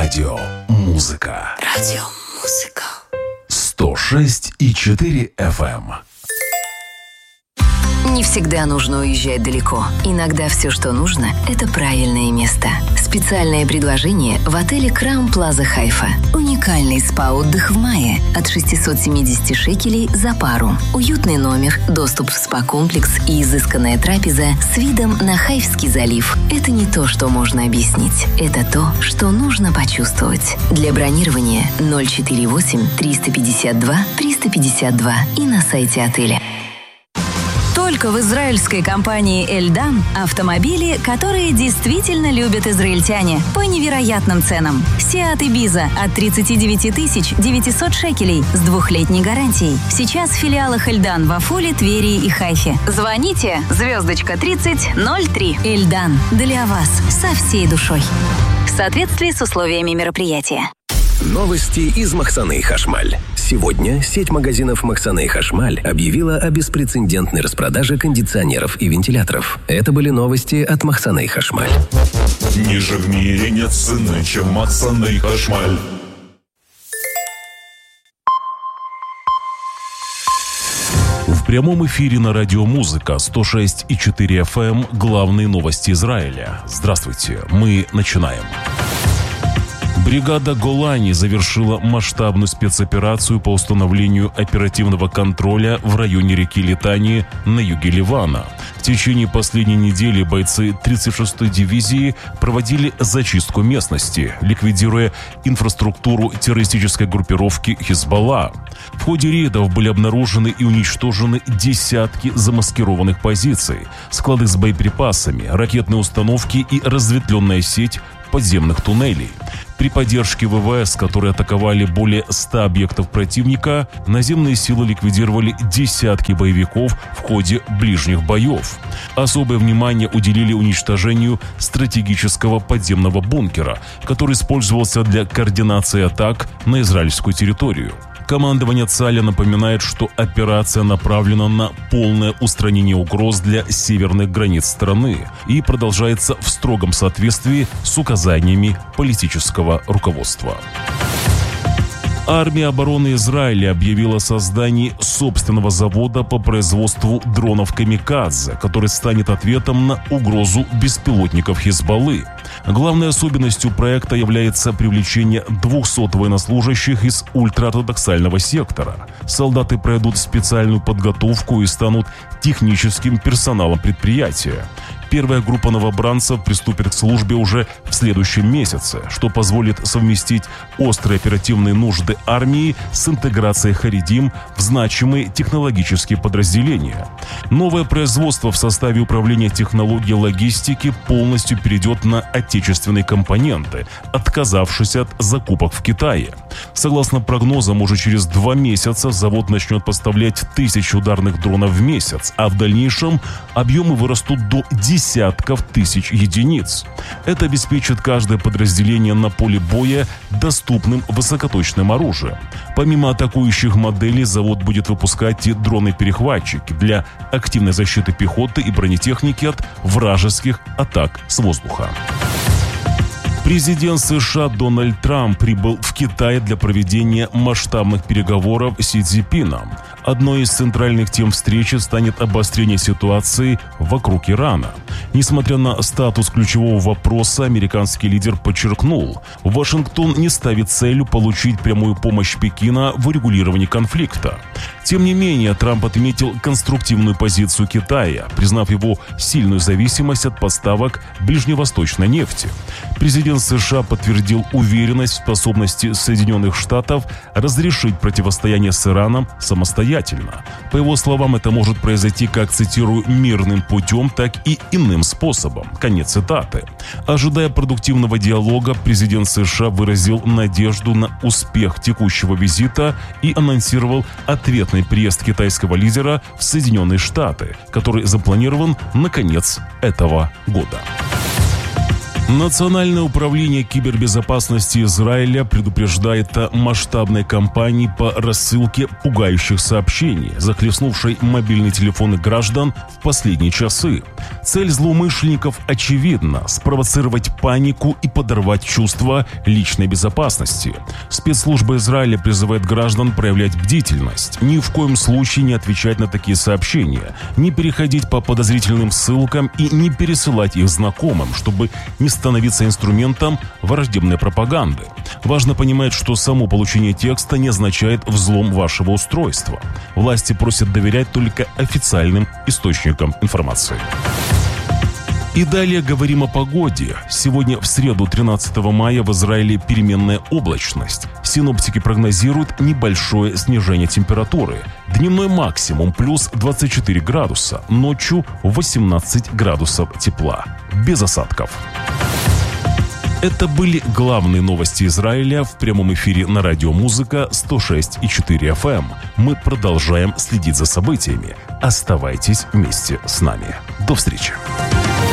Радиомузыка. 106,4 FM. Не всегда нужно уезжать далеко. Иногда все, что нужно, это правильное место. Специальное предложение в отеле Crown Plaza Хайфа. Уникальный спа-отдых в мае от 670 шекелей за пару. Уютный номер, доступ в спа-комплекс и изысканная трапеза с видом на Хайфский залив. Это не то, что можно объяснить. Это то, что нужно почувствовать. Для бронирования 048 352 352 и на сайте отеля. Только в израильской компании «Эльдан» автомобили, которые действительно любят израильтяне, по невероятным ценам. Seat Ibiza от 39 900 шекелей с 2-летней гарантией. Сейчас в филиалах «Эльдан» в Афуле, Твери и Хайфе. Звоните *3003. «Эльдан» для вас со всей душой. В соответствии с условиями мероприятия. Новости из Махсаны Хашмаль. Сегодня сеть магазинов Махсаны Хашмаль объявила о беспрецедентной распродаже кондиционеров и вентиляторов. Это были новости от Махсаны Хашмаль. Ниже в мире нет цены, чем Махсаны Хашмаль. В прямом эфире на Радиомузыка 106,4 FM главные новости Израиля. Здравствуйте, мы начинаем. Бригада Голани завершила масштабную спецоперацию по установлению оперативного контроля в районе реки Литани на юге Ливана. В течение последней недели бойцы 36-й дивизии проводили зачистку местности, ликвидируя инфраструктуру террористической группировки «Хизбалла». В ходе рейдов были обнаружены и уничтожены десятки замаскированных позиций, склады с боеприпасами, ракетные установки и разветвленная сеть подземных туннелей. При поддержке ВВС, которые атаковали более 100 объектов противника, наземные силы ликвидировали десятки боевиков в ходе ближних боев. Особое внимание уделили уничтожению стратегического подземного бункера, который использовался для координации атак на израильскую территорию. Командование ЦАЛя напоминает, что операция направлена на полное устранение угроз для северных границ страны и продолжается в строгом соответствии с указаниями политического руководства. Армия обороны Израиля объявила о создании собственного завода по производству дронов «Камикадзе», который станет ответом на угрозу беспилотников Хизбаллы. Главной особенностью проекта является привлечение 200 военнослужащих из ультраортодоксального сектора. Солдаты пройдут специальную подготовку и станут техническим персоналом предприятия. Первая группа новобранцев приступит к службе уже в следующем месяце, что позволит совместить острые оперативные нужды армии с интеграцией харидим в значимые технологические подразделения. Новое производство в составе управления технологией логистики полностью перейдет на отечественные компоненты, отказавшись от закупок в Китае. Согласно прогнозам, уже через 2 месяца завод начнет поставлять 1000 ударных дронов в месяц, а в дальнейшем объемы вырастут до десятков тысяч единиц. Это обеспечит каждое подразделение на поле боя доступным высокоточным оружием. Помимо атакующих моделей, завод будет выпускать и дроны-перехватчики для активной защиты пехоты и бронетехники от вражеских атак с воздуха. Президент США Дональд Трамп прибыл в Китай для проведения масштабных переговоров с Си Цзиньпином. Одной из центральных тем встречи станет обострение ситуации вокруг Ирана. Несмотря на статус ключевого вопроса, американский лидер подчеркнул, Вашингтон не ставит целью получить прямую помощь Пекина в урегулировании конфликта. Тем не менее, Трамп отметил конструктивную позицию Китая, признав его сильную зависимость от поставок ближневосточной нефти. Президент США подтвердил уверенность в способности Соединенных Штатов разрешить противостояние с Ираном самостоятельно. По его словам, это может произойти, как, цитирую, «мирным путем, так и иным способом». Конец цитаты. Ожидая продуктивного диалога, президент США выразил надежду на успех текущего визита и анонсировал ответный приезд китайского лидера в Соединенные Штаты, который запланирован на конец этого года. Национальное управление кибербезопасности Израиля предупреждает о масштабной кампании по рассылке пугающих сообщений, захлестнувшей мобильные телефоны граждан в последние часы. Цель злоумышленников очевидна – спровоцировать панику и подорвать чувство личной безопасности. Спецслужба Израиля призывает граждан проявлять бдительность, ни в коем случае не отвечать на такие сообщения, не переходить по подозрительным ссылкам и не пересылать их знакомым, чтобы не становиться инструментом враждебной пропаганды. Важно понимать, что само получение текста не означает взлом вашего устройства. Власти просят доверять только официальным источникам информации. И далее говорим о погоде. Сегодня, в среду, 13 мая, в Израиле переменная облачность. Синоптики прогнозируют небольшое снижение температуры. Дневной максимум плюс 24 градуса, ночью 18 градусов тепла. Без осадков. Это были главные новости Израиля в прямом эфире на радио «Музыка» 106,4 FM. Мы продолжаем следить за событиями. Оставайтесь вместе с нами. До встречи.